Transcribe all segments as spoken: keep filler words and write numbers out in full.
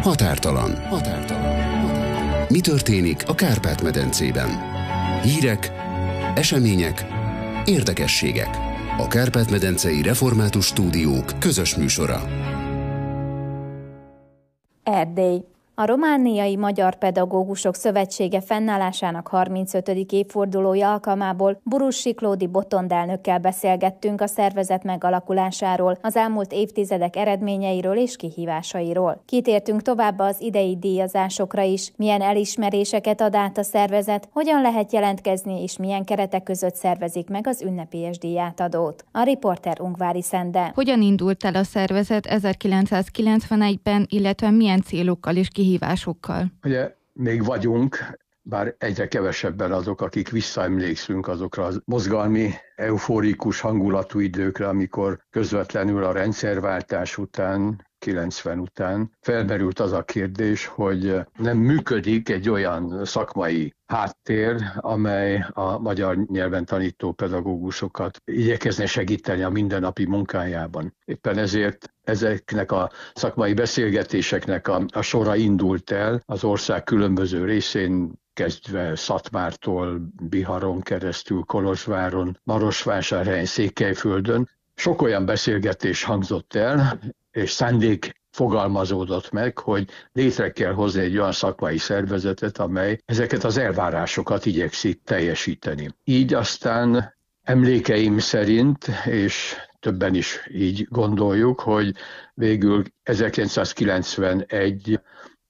Határtalan. Határtalan. Határtalan. Mi történik a Kárpát-medencében? Hírek, események, érdekességek. A Kárpát-medencei Református Stúdiók közös műsora. Erdély. A Romániai Magyar Pedagógusok Szövetsége fennállásának harmincötödik évfordulója alkalmából Burus Siklódi botondálnökkel beszélgettünk a szervezet megalakulásáról, az elmúlt évtizedek eredményeiről és kihívásairól. Kitértünk továbbá az idei díjazásokra is, milyen elismeréseket ad át a szervezet, hogyan lehet jelentkezni és milyen keretek között szervezik meg az ünnepélyes díjátadót. A riporter Ungvári Szende. Hogyan indult el a szervezet ezerkilencszázkilencvenegyben, illetve milyen célokkal és kihívásokkal? Ugye még vagyunk, bár egyre kevesebben azok, akik visszaemlékszünk azokra a mozgalmi, euforikus hangulatú időkre, amikor közvetlenül a rendszerváltás után, kilencven után felmerült az a kérdés, hogy nem működik egy olyan szakmai háttér, amely a magyar nyelven tanító pedagógusokat igyekezne segíteni a mindennapi munkájában. Éppen ezért ezeknek a szakmai beszélgetéseknek a, a sora indult el az ország különböző részén, kezdve Szatmártól, Biharon keresztül, Kolozsváron, Marosvásárhelyen, Székelyföldön. Sok olyan beszélgetés hangzott el, és szándék fogalmazódott meg, hogy létre kell hozni egy olyan szakmai szervezetet, amely ezeket az elvárásokat igyekszik teljesíteni. Így aztán emlékeim szerint, és többen is így gondoljuk, hogy végül ezerkilencszázkilencvenegy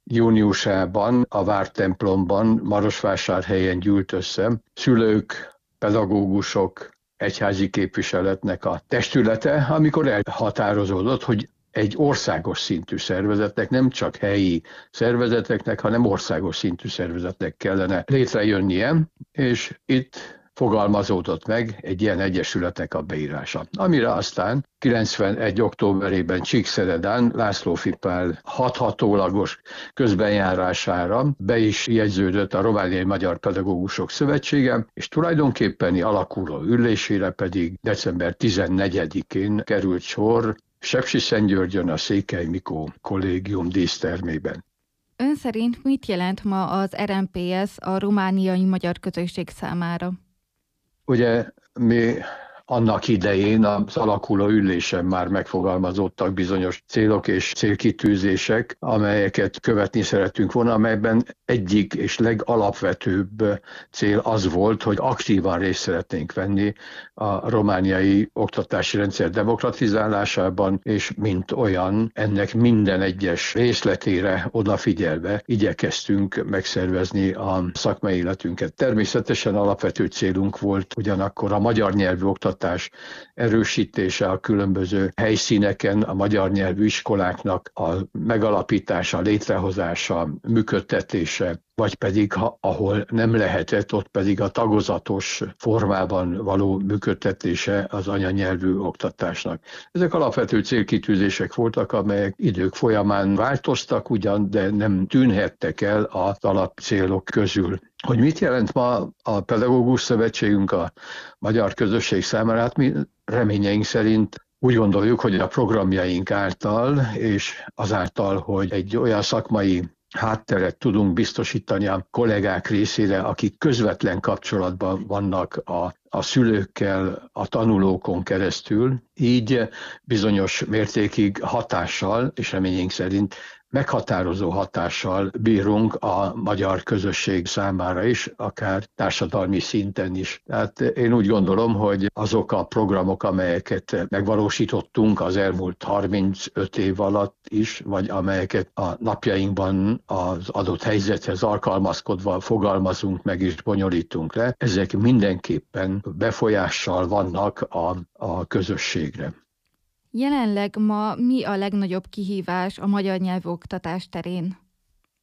júniusában a Vártemplomban, Marosvásárhelyen gyűlt össze szülők, pedagógusok, egyházi képviseletnek a testülete, amikor elhatározódott, hogy egy országos szintű szervezetnek, nem csak helyi szervezeteknek, hanem országos szintű szervezetnek kellene létrejönnie, és itt fogalmazódott meg egy ilyen egyesületnek a beírása. Amire aztán kilencvenegy októberében Csíkszeredán László Fipál hathatólagos közbenjárására be is jegyződött a Romániai Magyar Pedagógusok Szövetsége, és tulajdonképpeni alakuló ülésére pedig december tizennegyedikén került sor Sepsiszentgyörgyön a Székely Mikó kollégium dísztermében. Ön szerint mit jelent ma az er em pé es a romániai magyar közösség számára? Ugye mi annak idején az alakuló ülésen már megfogalmazódtak bizonyos célok és célkitűzések, amelyeket követni szeretünk volna, amelyben egyik és legalapvetőbb cél az volt, hogy aktívan részt szeretnénk venni a romániai oktatási rendszer demokratizálásában, és mint olyan, ennek minden egyes részletére odafigyelve igyekeztünk megszervezni a szakmai életünket. Természetesen alapvető célunk volt ugyanakkor a magyar nyelvű oktatás erősítése a különböző helyszíneken, a magyar nyelvű iskoláknak a megalapítása, létrehozása, működtetése, vagy pedig, ha, ahol nem lehetett, ott pedig a tagozatos formában való működtetése az anyanyelvű oktatásnak. Ezek alapvető célkitűzések voltak, amelyek idők folyamán változtak ugyan, de nem tűnhettek el az alapcélok közül. Hogy mit jelent ma a Pedagógus Szövetségünk a magyar közösség számára? Hát mi reményeink szerint úgy gondoljuk, hogy a programjaink által, és azáltal, hogy egy olyan szakmai hátteret tudunk biztosítani a kollégák részére, akik közvetlen kapcsolatban vannak a, a szülőkkel, a tanulókon keresztül, így bizonyos mértékig hatással, és reményénk szerint meghatározó hatással bírunk a magyar közösség számára is, akár társadalmi szinten is. Tehát én úgy gondolom, hogy azok a programok, amelyeket megvalósítottunk az elmúlt harmincöt év alatt is, vagy amelyeket a napjainkban az adott helyzethez alkalmazkodva fogalmazunk meg és bonyolítunk le, ezek mindenképpen befolyással vannak a, a közösségre. Jelenleg ma mi a legnagyobb kihívás a magyar nyelvű oktatás terén?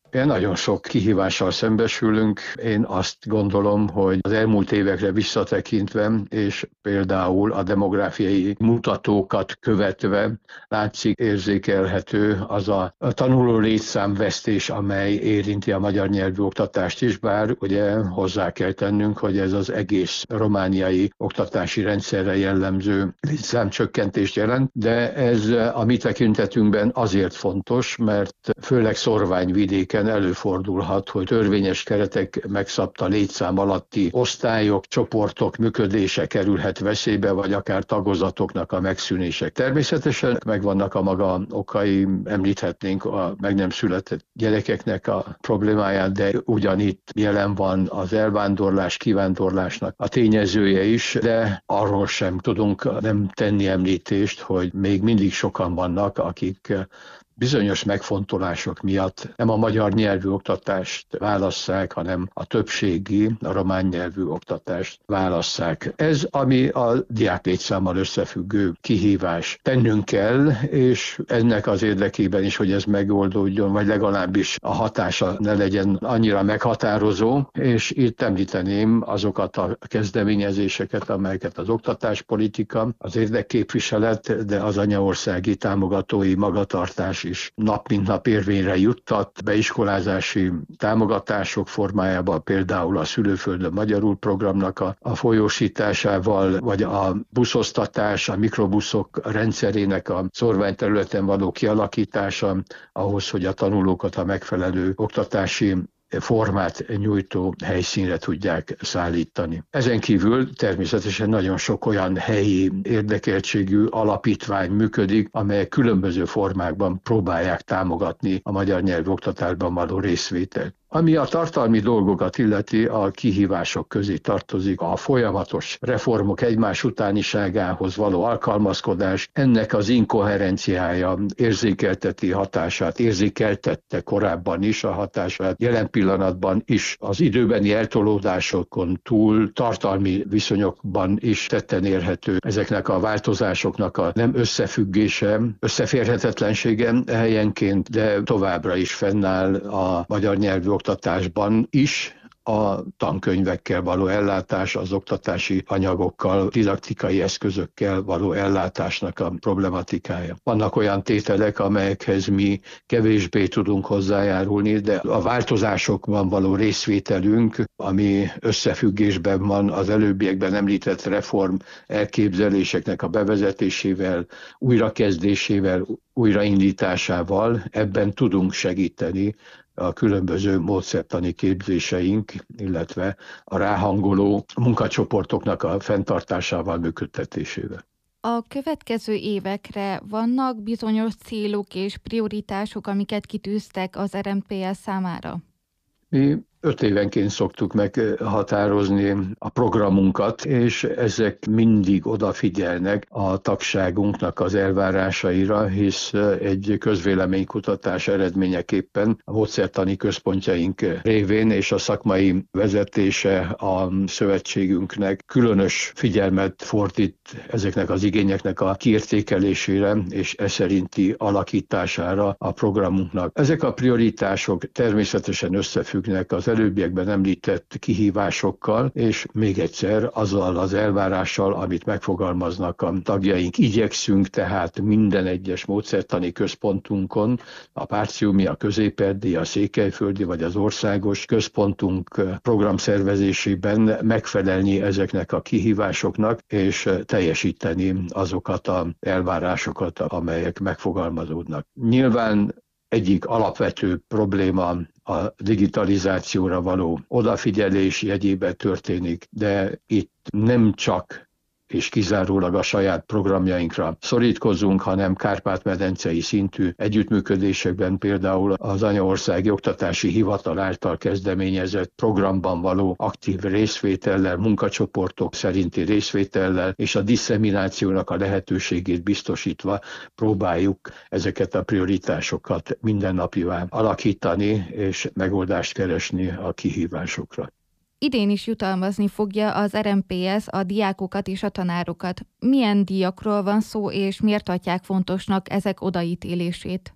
Nagyon sok kihívással szembesülünk. Én azt gondolom, hogy az elmúlt évekre visszatekintve, és például a demográfiai mutatókat követve látszik, érzékelhető az a tanuló létszámvesztés, amely érinti a magyar nyelvű oktatást is, bár ugye hozzá kell tennünk, hogy ez az egész romániai oktatási rendszerre jellemző létszámcsökkentést jelent, de ez a mi tekintetünkben azért fontos, mert főleg szorványvidéken előfordulhat, hogy törvényes keretek megszabta létszám alatti osztályok, csoportok működése kerülhet veszélybe, vagy akár tagozatoknak a megszűnése. Természetesen megvannak a maga okai, említhetnénk a meg nem született gyerekeknek a problémáját, de ugyanitt jelen van az elvándorlás, kivándorlásnak a tényezője is, de arról sem tudunk nem tenni említést, hogy még mindig sokan vannak, akik bizonyos megfontolások miatt nem a magyar nyelvű oktatást válasszák, hanem a többségi, a román nyelvű oktatást válasszák. Ez, ami a diák létszámmal összefüggő kihívás. Tennünk kell, és ennek az érdekében is, hogy ez megoldódjon, vagy legalábbis a hatása ne legyen annyira meghatározó, és itt említeném azokat a kezdeményezéseket, amelyeket az oktatáspolitika, az érdekképviselet, de az anyaországi támogatói magatartás is nap mint nap érvényre juttat, beiskolázási támogatások formájában, például a Szülőföldön Magyarul programnak a, a folyósításával, vagy a buszosztatás, a mikrobuszok rendszerének a szorványterületen való kialakítása, ahhoz, hogy a tanulókat a megfelelő oktatási formát nyújtó helyszínre tudják szállítani. Ezen kívül természetesen nagyon sok olyan helyi érdekeltségű alapítvány működik, amelyek különböző formákban próbálják támogatni a magyar nyelvű oktatásban való részvételt. Ami a tartalmi dolgokat illeti, a kihívások közé tartozik a folyamatos reformok egymás utániságához való alkalmazkodás, ennek az inkoherenciája érzékelteti hatását, érzékeltette korábban is a hatását, jelen pillanatban is az időbeni eltolódásokon túl tartalmi viszonyokban is tetten érhető ezeknek a változásoknak a nem összefüggése, összeférhetetlensége helyenként, de továbbra is fennáll a magyar nyelvű oktatásban is a tankönyvekkel való ellátás, az oktatási anyagokkal, didaktikai eszközökkel való ellátásnak a problematikája. Vannak olyan tételek, amelyekhez mi kevésbé tudunk hozzájárulni, de a változásokban való részvételünk, ami összefüggésben van az előbbiekben említett reform elképzeléseknek a bevezetésével, újrakezdésével, újraindításával, ebben tudunk segíteni a különböző módszertani képzéseink, illetve a ráhangoló munkacsoportoknak a fenntartásával, működtetésével. A következő évekre vannak bizonyos célok és prioritások, amiket kitűztek az er em pé es számára? Mi öt évenként szoktuk meghatározni a programunkat, és ezek mindig odafigyelnek a tagságunknak az elvárásaira, hisz egy közvéleménykutatás eredményeképpen a módszertani központjaink révén és a szakmai vezetése a szövetségünknek különös figyelmet fordít ezeknek az igényeknek a kiértékelésére és e szerinti alakítására a programunknak. Ezek a prioritások természetesen összefüggnek az előbbiekben említett kihívásokkal, és még egyszer azzal az elvárással, amit megfogalmaznak a tagjaink. Igyekszünk tehát minden egyes módszertani központunkon, a Párciumi, a Közép-Erdélyi, a Székelyföldi vagy az országos központunk programszervezésében megfelelni ezeknek a kihívásoknak, és teljesíteni azokat az elvárásokat, amelyek megfogalmazódnak. Nyilván egyik alapvető probléma a digitalizációra való odafigyelés jegyében történik, de itt nem csak és kizárólag a saját programjainkra szorítkozunk, hanem kárpát-medencei szintű együttműködésekben, például az anyaországi oktatási hivatal által kezdeményezett programban való aktív részvétellel, munkacsoportok szerinti részvétellel és a disszeminációnak a lehetőségét biztosítva próbáljuk ezeket a prioritásokat mindennapivá alakítani és megoldást keresni a kihívásokra. Idén is jutalmazni fogja az er em pé es a diákokat és a tanárokat. Milyen díjakról van szó, és miért tartják fontosnak ezek odaítélését?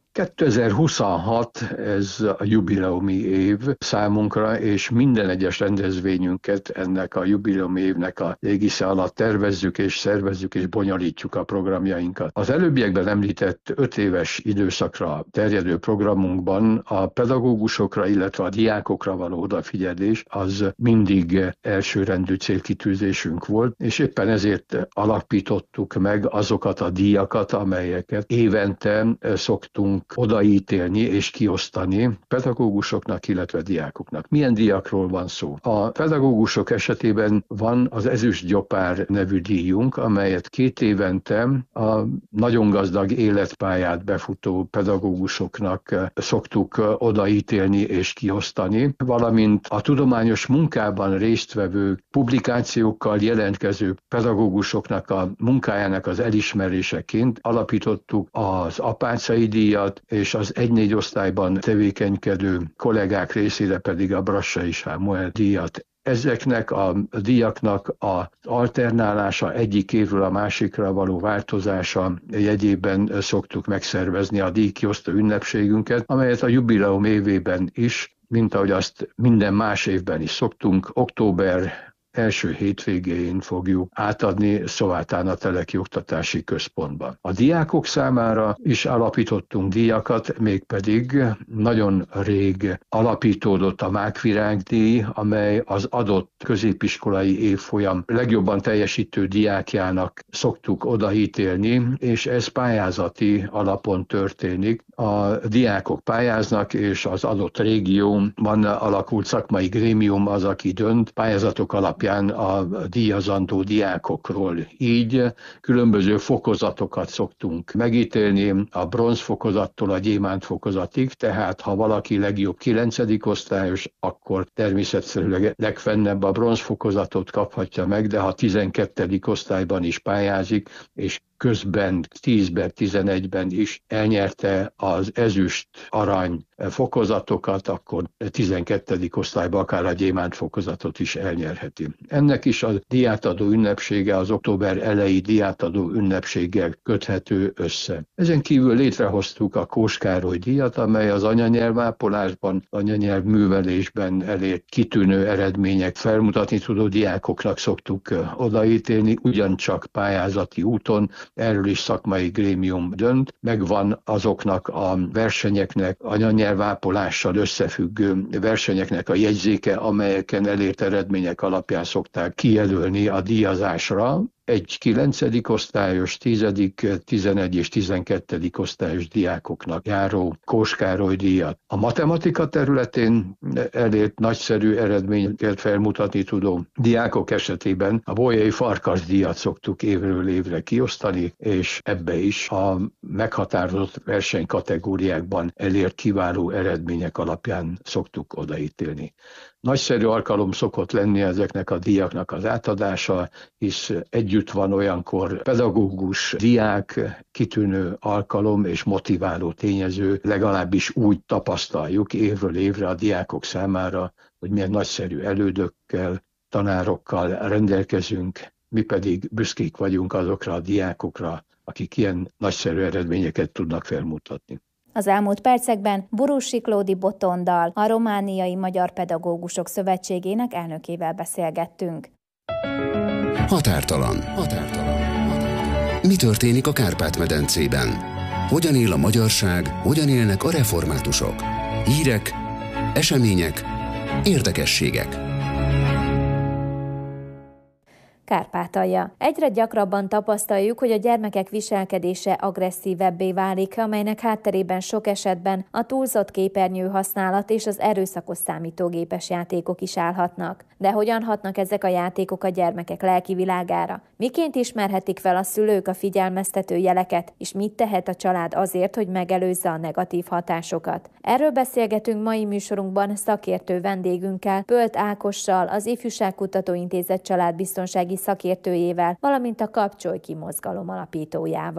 kétezer-huszonhat ez a jubileumi év számunkra, és minden egyes rendezvényünket ennek a jubileumi évnek a égisze alatt tervezzük és szervezzük és bonyolítjuk a programjainkat. Az előbbiekben említett öt éves időszakra terjedő programunkban a pedagógusokra, illetve a diákokra való odafigyelés az mindig elsőrendű célkitűzésünk volt, és éppen ezért alapítottuk meg azokat a díjakat, amelyeket évente szoktunk odaítélni és kiosztani pedagógusoknak, illetve diákoknak. Milyen díjakról van szó? A pedagógusok esetében van az Ezüst Gyopár nevű díjunk, amelyet két évente a nagyon gazdag életpályát befutó pedagógusoknak szoktuk odaítélni és kiosztani, valamint a tudományos munkában résztvevő publikációkkal jelentkező pedagógusoknak a munkájának az elismeréseként alapítottuk az Apáczai díjat, és az egy-négy osztályban tevékenykedő kollégák részére pedig a Brassai Sámuel díjat. Ezeknek a díjaknak az alternálása, egyik évről a másikra való változása jegyében szoktuk megszervezni a díjkiosztó ünnepségünket, amelyet a jubileum évében is, mint ahogy azt minden más évben is szoktunk, október első hétvégén fogjuk átadni Szovátán a Teleki Oktatási Központban. A diákok számára is alapítottunk díjakat, mégpedig nagyon rég alapítódott a Mákvirág díj, amely az adott középiskolai évfolyam legjobban teljesítő diákjának szoktuk odaítélni, és ez pályázati alapon történik. A diákok pályáznak, és az adott régióban alakult szakmai grémium az, aki dönt pályázatok alapján a díjazandó diákokról. Így különböző fokozatokat szoktunk megítélni, a bronz fokozattól a gyémánt fokozatig, tehát ha valaki legjobb kilencedik osztályos, akkor természetesen legfennebb a bronz fokozatot kaphatja meg, de ha tizenkettedik osztályban is pályázik, és közben tízben, tizenegyben is elnyerte az ezüst, arany fokozatokat, akkor tizenkettedik osztályban akár a gyémánt fokozatot is elnyerheti. Ennek is a díjátadó ünnepsége az október eleji díjátadó ünnepséggel köthető össze. Ezen kívül létrehoztuk a Kós Károly díjat, amely az anyanyelvápolásban, anyanyelvművelésben elért kitűnő eredmények felmutatni tudó diákoknak szoktuk odaítélni, ugyancsak pályázati úton. Erről is szakmai grémium dönt, megvan azoknak a versenyeknek, anyanyelvápolással összefüggő versenyeknek a jegyzéke, amelyeken elért eredmények alapján szokták kijelölni a díjazásra. Egy kilencedik osztályos, tizedik, tizenegy és tizenkettedik osztályos diákoknak járó Kós Károly díjat. A matematika területén elért nagyszerű eredményeket felmutatni tudó diákok esetében a Bolyai Farkas díjat szoktuk évről évre kiosztani, és ebbe is a meghatározott versenykategóriákban elért kiváló eredmények alapján szoktuk odaítélni. Nagyszerű alkalom szokott lenni ezeknek a díjaknak az átadása, hisz együtt van olyankor pedagógus, diák, kitűnő alkalom és motiváló tényező, legalábbis úgy tapasztaljuk évről évre a diákok számára, hogy milyen nagyszerű elődökkel, tanárokkal rendelkezünk, mi pedig büszkék vagyunk azokra a diákokra, akik ilyen nagyszerű eredményeket tudnak felmutatni. Az elmúlt percekben Burussi Klódi Botondal, a Romániai Magyar Pedagógusok Szövetségének elnökével beszélgettünk. Határtalan. Határtalan. Mi történik a Kárpát-medencében? Hogyan él a magyarság, hogyan élnek a reformátusok? Hírek, események, érdekességek. Kárpátalja. Egyre gyakrabban tapasztaljuk, hogy a gyermekek viselkedése agresszívebbé válik, amelynek hátterében sok esetben a túlzott képernyő használat és az erőszakos számítógépes játékok is állhatnak. De hogyan hatnak ezek a játékok a gyermekek lelki világára? Miként ismerhetik fel a szülők a figyelmeztető jeleket, és mit tehet a család azért, hogy megelőzze a negatív hatásokat? Erről beszélgetünk mai műsorunkban szakértő vendégünkkel, Pölt Ákossal, az Ifjúságkutató Intézet családbiztonsági szakértőjével, valamint a Kapcsolj Ki mozgalom alapítójával.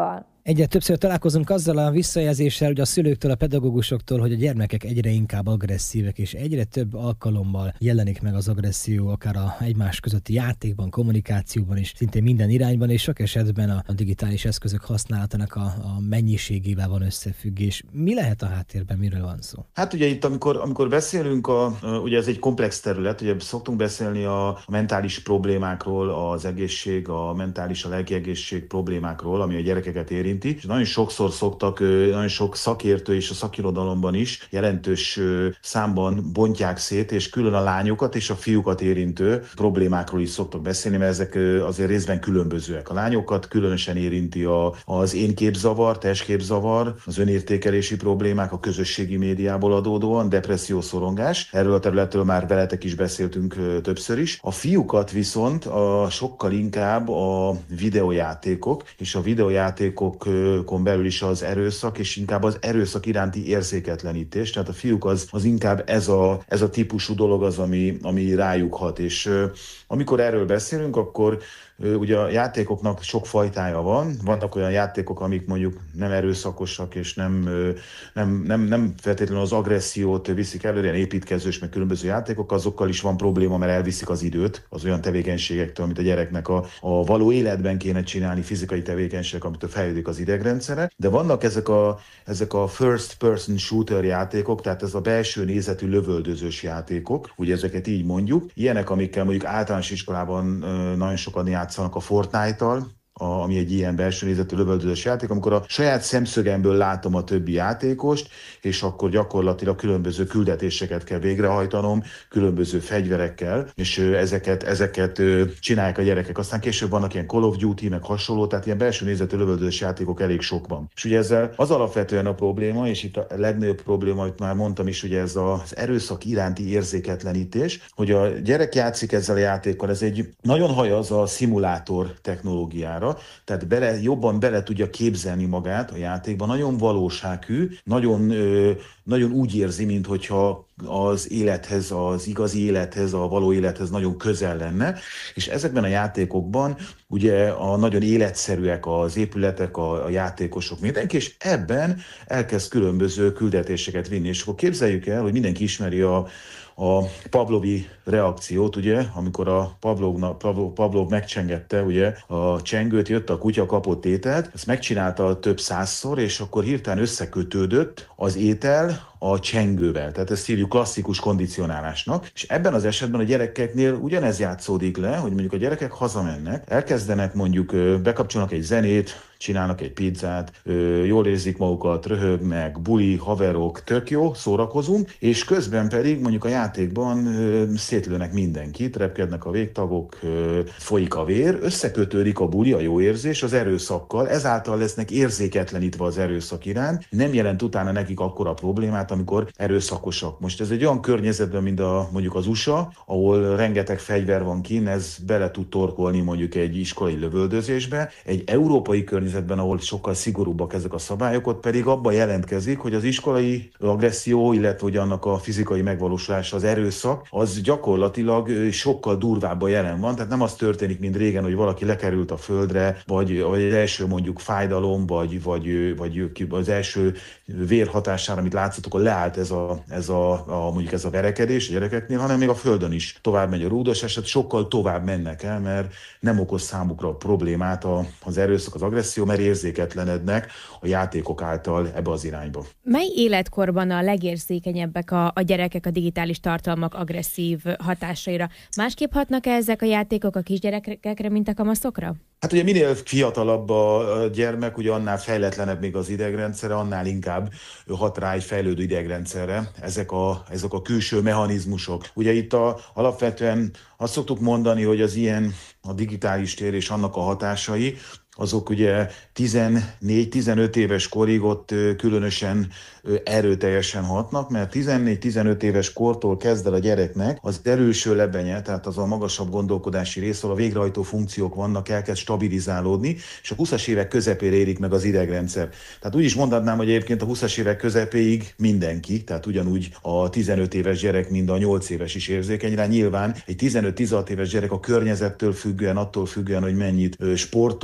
Egyre többször találkozunk azzal a visszajelzéssel, hogy a szülőktől, a pedagógusoktól, hogy a gyermekek egyre inkább agresszívek, és egyre több alkalommal jelenik meg az agresszió, akár a egymás közötti játékban, kommunikációban is, szintén minden irányban, és sok esetben a, a digitális eszközök használatának a, a mennyiségével van összefüggés. Mi lehet a háttérben, miről van szó? Hát ugye itt, amikor, amikor beszélünk, a, ugye ez egy komplex terület, ugye szoktunk beszélni a, a mentális problémákról, az egészség, a mentális, a lelki egészség problémákról, ami a gyerekeket érinti. És nagyon sokszor szoktak, nagyon sok szakértő és a szakirodalomban is jelentős számban bontják szét, és külön a lányokat és a fiúkat érintő problémákról is szoktak beszélni, mert ezek azért részben különbözőek. A lányokat különösen érinti a, az énképzavar, testképzavar, az önértékelési problémák, a közösségi médiából adódóan, depresszió, szorongás. Erről a területről már veletek is beszéltünk többször is. A fiúkat viszont a, sokkal inkább a videójátékok, és a videójátékokon belül is az erőszak, és inkább az erőszak iránti érzéketlenítés. Tehát a fiúk az, az inkább ez a, ez a típusú dolog az, ami, ami rájuk hat. És amikor erről beszélünk, akkor ugye a játékoknak sok fajtája van. Vannak olyan játékok, amik mondjuk nem erőszakosak, és nem, nem, nem, nem feltétlenül az agressziót viszik előre, ilyen építkezős, meg különböző játékok, azokkal is van probléma, mert elviszik az időt az olyan tevékenységektől, amit a gyereknek a, a való életben kéne csinálni, fizikai tevékenységek, amitől fejlődik az idegrendszere. De vannak ezek a, ezek a first person shooter játékok, tehát ez a belső nézetű lövöldözős játékok, ugye ezeket így mondjuk. Ilyenek, amikkel mondjuk általános iskolában nagyon sokan játszanak a Fortnite-tal, A, ami egy ilyen belső nézetű lövöldözős játék, amikor a saját szemszögemből látom a többi játékost, és akkor gyakorlatilag különböző küldetéseket kell végrehajtanom, különböző fegyverekkel, és ezeket, ezeket csinálják a gyerekek. Aztán később vannak ilyen Call of Duty, meg hasonló, tehát ilyen belső nézetű lövöldözős játékok elég sok van. És ugye ezzel az alapvetően a probléma, és itt a legnagyobb probléma, amit már mondtam is, ugye ez az erőszak iránti érzéketlenítés, hogy a gyerek játszik ezzel a játékkal, ez egy nagyon hajaz a szimulátor technológiára, tehát bele, jobban bele tudja képzelni magát a játékban, nagyon valósághű, nagyon, ö, nagyon úgy érzi, minthogyha az élethez, az igazi élethez, a való élethez nagyon közel lenne, és ezekben a játékokban ugye a nagyon életszerűek az épületek, a, a játékosok, mindenki, és ebben elkezd különböző küldetéseket vinni, és akkor képzeljük el, hogy mindenki ismeri a a Pavlovi reakciót, ugye, amikor a Pavlovna, Pavlov, Pavlov megcsengette ugye, a csengőt, jött a kutya, kapott ételt, ezt megcsinálta több százszor, és akkor hirtelen összekötődött az étel a csengővel. Tehát ezt hívjuk klasszikus kondicionálásnak. És ebben az esetben a gyerekeknél ugyanez játszódik le, hogy mondjuk a gyerekek hazamennek, elkezdenek mondjuk, bekapcsolnak egy zenét, csinálnak egy pizzát, jól érzik magukat, röhögnek, buli, haverok, tök jó, szórakozunk, és közben pedig mondjuk a játékban szétlőnek mindenkit, repkednek a végtagok, folyik a vér, összekötődik a buli, a jó érzés az erőszakkal, ezáltal lesznek érzéketlenítve az erőszak iránt, nem jelent utána nekik akkora problémát, amikor erőszakosak. Most ez egy olyan környezetben, mint a, mondjuk az u es á, ahol rengeteg fegyver van kint, ez bele tud torkolni mondjuk egy iskolai lövöldözésbe, egy európai környezetben, ahol sokkal szigorúbbak ezek a szabályok, ott pedig abban jelentkezik, hogy az iskolai agresszió, illetve hogy annak a fizikai megvalósulása, az erőszak, az gyakorlatilag sokkal durvábban jelen van, tehát nem az történik, mint régen, hogy valaki lekerült a földre, vagy, vagy az első mondjuk fájdalom, vagy, vagy, vagy az első vér hatására, amit látszatok, hogy leállt ez a, ez a, a mondjuk ez a verekedés a gyerekeknél, hanem még a földön is tovább megy a rúdos eset, sokkal tovább mennek el, mert nem okoz számukra problémát az erőszak, az agresszió, mert érzéketlenednek a játékok által ebbe az irányba. Mely életkorban a legérzékenyebbek a, a gyerekek a digitális tartalmak agresszív hatásaira? Másképp hatnak -e ezek a játékok a kisgyerekekre, mint a kamaszokra? Hát ugye minél fiatalabb a gyermek, ugye annál fejletlenebb még az idegrendszere, annál inkább hat rá egy fejlődő idegrendszerre ezek a, ezek a külső mechanizmusok. Ugye itt a, alapvetően azt szoktuk mondani, hogy az ilyen a digitális tér és annak a hatásai, azok ugye tizennégy-tizenöt éves korig ott különösen erőteljesen hatnak, mert tizennégy-tizenöt éves kortól kezd el a gyereknek az erőső lebenye, tehát az a magasabb gondolkodási rész, ahol a végrehajtó funkciók vannak, elkezd stabilizálódni, és a húszas évek közepére érik meg az idegrendszer. Tehát úgy is mondhatnám, hogy egyébként a húszas évek közepéig mindenki, tehát ugyanúgy a tizenöt éves gyerek, mint a nyolc éves is érzékeny rá. Nyilván egy tizenöt-tizenhat éves gyerek a környezettől függően, attól függően, hogy mennyit sportol, mennyit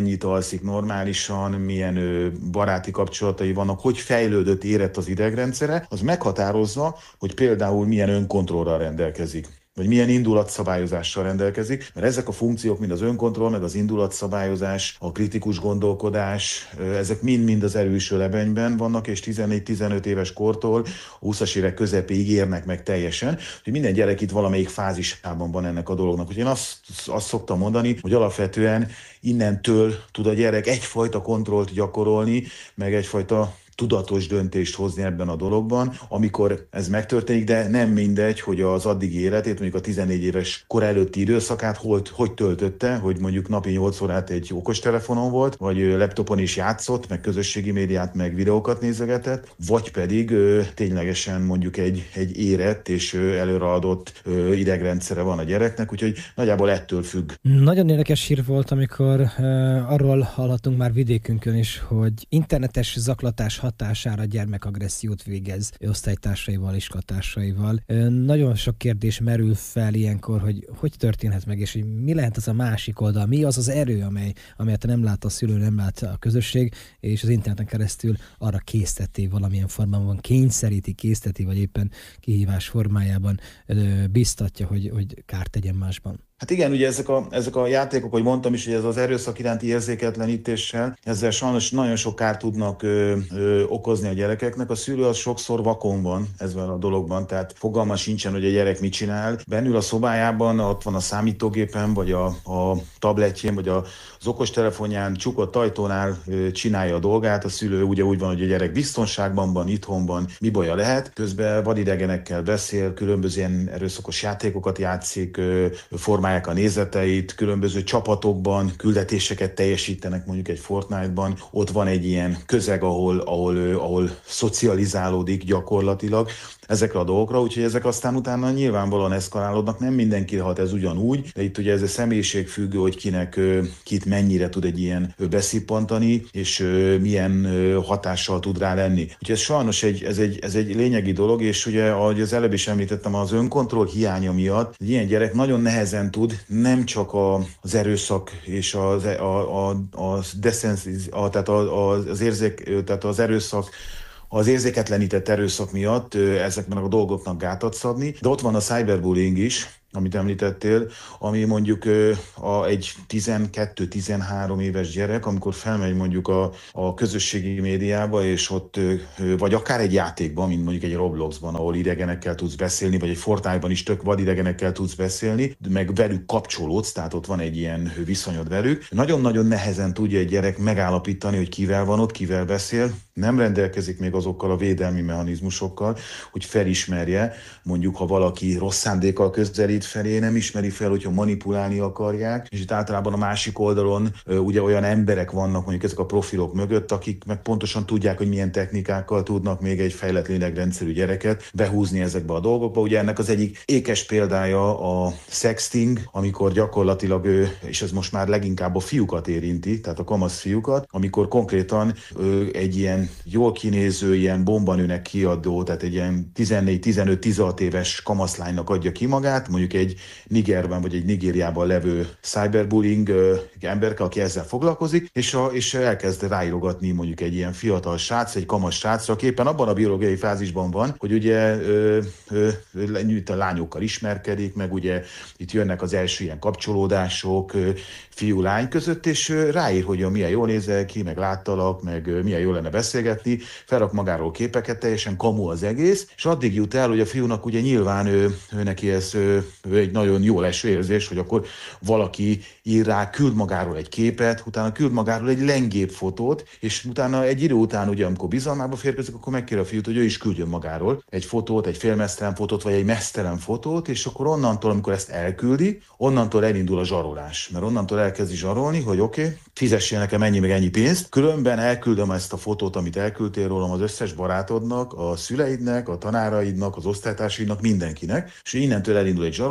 mennyit alszik normálisan, milyen baráti kapcsolatai vannak, hogy fejlődött, érett az idegrendszere, az meghatározza, hogy például milyen önkontrollral rendelkezik, vagy milyen indulatszabályozással rendelkezik, mert ezek a funkciók, mind az önkontroll, meg az indulatszabályozás, a kritikus gondolkodás, ezek mind-mind az erőső lebenyben vannak, és tizennégy-tizenöt éves kortól húszas évek közepéig érnek meg teljesen, hogy minden gyerek itt valamelyik fázisában van ennek a dolognak. Hogy én azt, azt szoktam mondani, hogy alapvetően innentől tud a gyerek egyfajta kontrollt gyakorolni, meg egyfajta tudatos döntést hozni ebben a dologban, amikor ez megtörténik, de nem mindegy, hogy az addigi életét, mondjuk a tizennégy éves kor előtti időszakát hogy, hogy töltötte, hogy mondjuk napi nyolc órát egy okostelefonon volt, vagy laptopon is játszott, meg közösségi médiát, meg videókat nézegetett, vagy pedig ö, ténylegesen mondjuk egy, egy érett és ö, előreadott ö, idegrendszere van a gyereknek, úgyhogy nagyjából ettől függ. Nagyon érdekes hír volt, amikor uh, arról hallhatunk már vidékünkön is, hogy internetes zaklatás hatására gyermekagressziót végez osztálytársaival, iskolatársaival. Nagyon sok kérdés merül fel ilyenkor, hogy hogy történhet meg, és hogy mi lehet az a másik oldal, mi az az erő, amely, amelyet nem lát a szülő, nem lát a közösség, és az interneten keresztül arra készteti valamilyen formában, kényszeríti, készteti, vagy éppen kihívás formájában biztatja, hogy, hogy kárt tegyen másban. Hát igen, ugye ezek a, ezek a játékok, hogy mondtam is, hogy ez az erőszak iránti érzéketlenítéssel, ezzel sajnos nagyon sok kárt tudnak ö, ö, okozni a gyerekeknek. A szülő az sokszor vakon van ezzel a dologban, tehát fogalma sincsen, hogy a gyerek mit csinál. Bennül a szobájában, ott van a számítógépen, vagy a, a tabletjén, vagy a, az okostelefonján, csukott ajtónál ö, csinálja a dolgát. A szülő ugye úgy van, hogy a gyerek biztonságban van, itthon van, mi baja lehet. Közben vadidegenekkel beszél, különböző ilyen erőszakos játékokat játszik, ö, formál a nézeteit, különböző csapatokban küldetéseket teljesítenek, mondjuk egy Fortnite-ban, ott van egy ilyen közeg, ahol, ahol, ahol szocializálódik gyakorlatilag ezekre a dolgokra, úgyhogy ezek aztán utána nyilvánvalóan eszkalálódnak, nem mindenkire hat ez ugyanúgy, de itt ugye ez a személyiségfüggő, hogy kinek, kit mennyire tud egy ilyen beszippantani, és milyen hatással tud rá lenni. Úgyhogy ez sajnos egy, ez, egy, ez egy lényegi dolog, és ugye, ahogy az előbb is említettem, az önkontroll hiánya miatt, egy ilyen gyerek nagyon nehezen tud nem csak a, az erőszak és az, a, a, a deszenziz, a, tehát a, az érzék, tehát az erőszak, az érzéketlenített erőszak miatt ezekben a dolgoknak gátat szabni, de ott van a cyberbullying is, amit említettél, ami mondjuk a, egy tizenkettő-tizenhárom éves gyerek, amikor felmegy mondjuk a, a közösségi médiába, és ott, vagy akár egy játékban, mint mondjuk egy Robloxban, ahol idegenekkel tudsz beszélni, vagy egy Fortnite-ban is tök vadidegenekkel tudsz beszélni, meg velük kapcsolódsz, tehát ott van egy ilyen viszonyod velük. Nagyon-nagyon nehezen tudja egy gyerek megállapítani, hogy kivel van ott, kivel beszél, nem rendelkezik még azokkal a védelmi mechanizmusokkal, hogy felismerje, mondjuk ha valaki rossz szándékkal közelít felé, nem ismeri fel, hogyha manipulálni akarják, és itt általában a másik oldalon ugye olyan emberek vannak mondjuk ezek a profilok mögött, akik meg pontosan tudják, hogy milyen technikákkal tudnak még egy fejlett lélegrendszerű gyereket behúzni ezekbe a dolgokba. Ugye ennek az egyik ékes példája a sexting, amikor gyakorlatilag, és ez most már leginkább a fiúkat érinti, tehát a kamasz fiúkat, amikor konkrétan egy ilyen jól kinéző, ilyen bombanőnek kiadó, tehát egy ilyen tizennégy-tizenöt-tizenhat éves kamaszlánynak adja ki magát, mondjuk egy Nigerben vagy egy Nigériában levő cyberbullying emberke, aki ezzel foglalkozik, és, a, és elkezd ráírogatni mondjuk egy ilyen fiatal srác, egy kamasz srácra, aki éppen abban a biológiai fázisban van, hogy ugye ö, ö, ö, a lányokkal ismerkedik, meg ugye itt jönnek az első ilyen kapcsolódások ö, fiú-lány között, és ö, ráír, hogy milyen jól nézel ki, meg láttalak, meg ö, milyen jól lenne beszélgetni, felrak magáról képeket, teljesen kamu az egész, és addig jut el, hogy a fiúnak ugye nyilván ő, ő neki ez ő, ő egy nagyon jó leső érzés, hogy akkor valaki ír rá, küld magáról egy képet, utána küld magáról egy lengép fotót, és utána egy idő után, ugye, amikor bizalmába férkezik, akkor megkér a fiút, hogy ő is küldjön magáról egy fotót, egy félmeztelen fotót, vagy egy meztelen fotót, és akkor onnantól, amikor ezt elküldi, onnantól elindul a zsarolás. Mert onnantól elkezdi zsarolni, hogy oké, okay, fizessél nekem ennyi meg ennyi pénzt, különben elküldöm ezt a fotót, amit elküldtél rólam az összes barátodnak, a szüleidnek, a tanáraidnak, az osztálytársaidnak, mindenkinek, és innentől elindul egy zsarolás,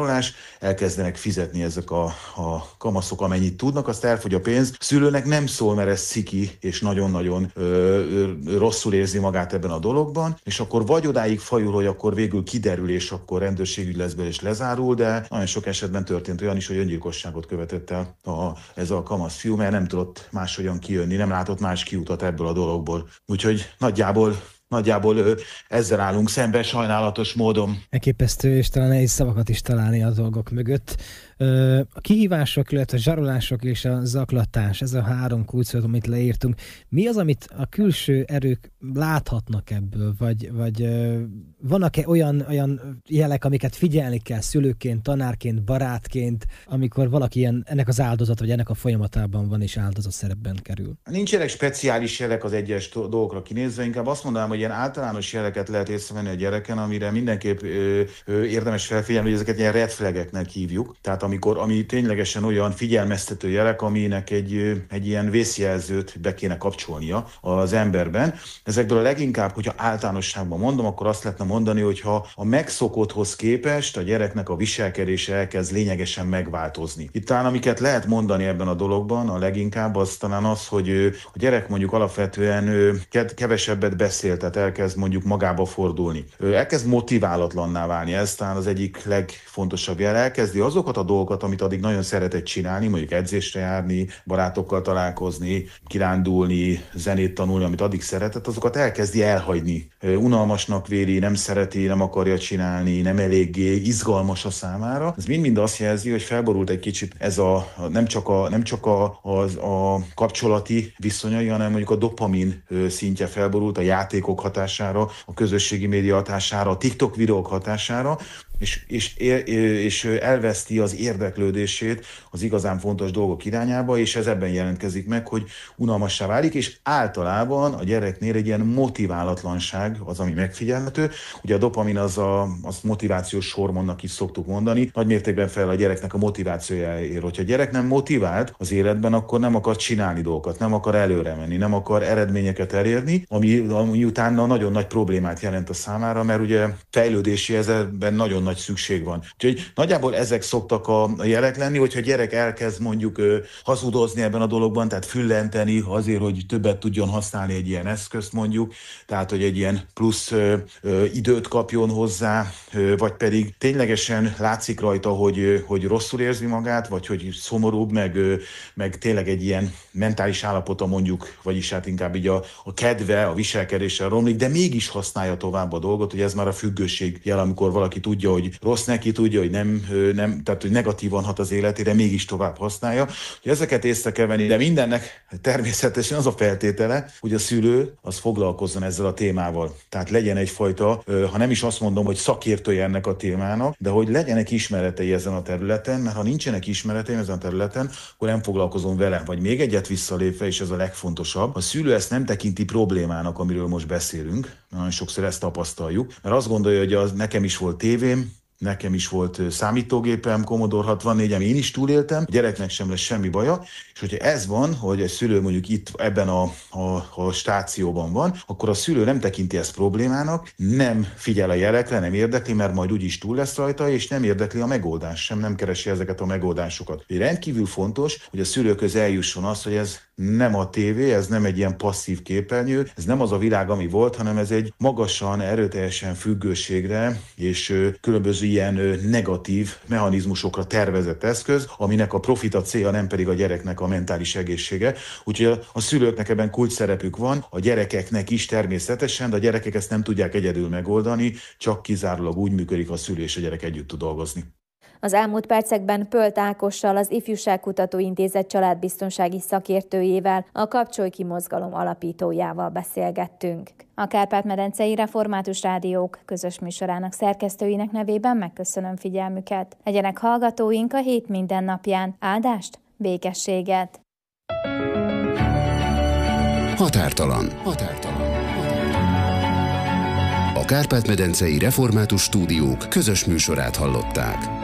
zsarolás, elkezdenek fizetni ezek a, a kamaszok, amennyit tudnak, azt elfogy a pénz. A szülőnek nem szól, mert ez sziki, és nagyon-nagyon ö, ö, rosszul érzi magát ebben a dologban, és akkor vagy odáig fajul, hogy akkor végül kiderül, és akkor rendőrségügy lesz belőle, és lezárul, de nagyon sok esetben történt olyan is, hogy öngyilkosságot követett el a, ez a kamasz fiú, mert nem tudott máshogyan kijönni, nem látott más kiutat ebből a dologból. Úgyhogy nagyjából Nagyjából ezzel állunk szembe sajnálatos módon. Elképesztő, és talán nehéz szavakat is találni a dolgok mögött. A kihívások, illetve a zsarolások és a zaklatás, ez a három kulcsszó, amit leírtunk. Mi az, amit a külső erők láthatnak ebből? Vagy, vagy vannak-e olyan, olyan jelek, amiket figyelni kell szülőként, tanárként, barátként, amikor valaki ilyen, ennek az áldozat, vagy ennek a folyamatában van és áldozat szerepben kerül? Nincsenek speciális jelek az egyes dolgokra kinézve, inkább azt mondanám, hogy ilyen általános jeleket lehet észrevenni a gyereken, amire mindenképp ö, ö, érdemes felfigyelni, hogy ezeket ilyen red flageknek hívjuk. Tehát amikor, ami ténylegesen olyan figyelmeztető jelek, aminek egy, egy ilyen vészjelzőt be kéne kapcsolnia az emberben. Ezekből a leginkább, hogyha általánosságban mondom, akkor azt lehetne mondani, hogyha a megszokotthoz képest a gyereknek a viselkedése elkezd lényegesen megváltozni. Itt talán amiket lehet mondani ebben a dologban, a leginkább az talán az, hogy a gyerek mondjuk alapvetően kevesebbet beszél, tehát elkezd mondjuk magába fordulni. Elkezd motiválatlanná válni, ez talán az egyik legfontosabb jel. Elkezdi azokat a dolgokat, amit addig nagyon szeretett csinálni, mondjuk edzésre járni, barátokkal találkozni, kirándulni, zenét tanulni, amit addig szeretett, azokat elkezdi elhagyni. Unalmasnak véli, nem szereti, nem akarja csinálni, nem eléggé izgalmas a számára. Ez mind-mind azt jelzi, hogy felborult egy kicsit ez a, nem csak a, nem csak a, a, a kapcsolati viszonyai, hanem mondjuk a dopamin szintje felborult a játékok hatására, a közösségi média hatására, a TikTok videók hatására, és, és, és elveszti az érdeklődését az igazán fontos dolgok irányába, és ez ebben jelentkezik meg, hogy unalmassá válik, és általában a gyereknél egy ilyen motiválatlanság az, ami megfigyelhető. Ugye a dopamin az a az motivációs hormonnak is szoktuk mondani, nagy mértékben fel a gyereknek a motivációjáért. Hogyha a gyerek nem motivált az életben, akkor nem akar csinálni dolgokat, nem akar előre menni, nem akar eredményeket elérni, ami, ami utána nagyon nagy problémát jelent a számára, mert ugye fejlődési ezerben nagyon nagy szükség van. Úgyhogy nagyjából ezek szoktak a jelek lenni, hogyha a gyerek elkezd mondjuk ö, hazudozni ebben a dologban, tehát füllenteni azért, hogy többet tudjon használni egy ilyen eszközt mondjuk, tehát hogy egy ilyen plusz ö, ö, időt kapjon hozzá, ö, vagy pedig ténylegesen látszik rajta, hogy, ö, hogy rosszul érzi magát, vagy hogy szomorúbb, meg, ö, meg tényleg egy ilyen mentális állapota mondjuk, vagyis hát inkább így a, a kedve, a viselkedéssel romlik, de mégis használja tovább a dolgot, hogy ez már a függőség jel, amikor valaki tudja, hogy rossz neki, tudja, hogy nem, nem, tehát hogy negatívan hat az életére, mégis tovább használja. Hogy ezeket észre kell venni, de mindennek természetesen az a feltétele, hogy a szülő az foglalkozzon ezzel a témával. Tehát legyen egyfajta, ha nem is azt mondom, hogy szakértője ennek a témának, de hogy legyenek ismeretei ezen a területen, mert ha nincsenek ismeretei ezen a területen, akkor nem foglalkozom vele. Vagy még egyet visszalépve, és ez a legfontosabb, a szülő ezt nem tekinti problémának, amiről most beszélünk, nagyon sokszor ezt tapasztaljuk, mert azt gondolja, hogy az nekem is volt tévém, nekem is volt számítógépem, Commodore hatvannégyem, én is túléltem, a gyereknek sem lesz semmi baja, és hogyha ez van, hogy egy szülő mondjuk itt ebben a, a, a stációban van, akkor a szülő nem tekinti ezt problémának, nem figyel a jelekre, nem érdekli, mert majd úgyis túl lesz rajta, és nem érdekli a megoldás sem, nem keresi ezeket a megoldásokat. Rendkívül fontos, hogy a szülőköz eljusson az, hogy ez nem a tévé, ez nem egy ilyen passzív képernyő, ez nem az a világ, ami volt, hanem ez egy magasan, erőteljesen függőségre és különböző ilyen negatív mechanizmusokra tervezett eszköz, aminek a profita célja nem pedig a gyereknek a mentális egészsége. Úgyhogy a szülőknek ebben kulcs szerepük van, a gyerekeknek is természetesen, de a gyerekek ezt nem tudják egyedül megoldani, csak kizárólag úgy működik, a szülő és a gyerek együtt tud dolgozni. Az elmúlt percekben Pölt Ákossal, az Ifjúságkutató Intézet családbiztonsági szakértőjével, a Kapcsolj ki mozgalom alapítójával beszélgettünk. A Kárpát-medencei Református Rádiók közös műsorának szerkesztőinek nevében megköszönöm figyelmüket. Legyenek hallgatóink a hét minden napján. Áldást, békességet! Határtalan. Határtalan. A Kárpát-medencei Református Stúdiók közös műsorát hallották.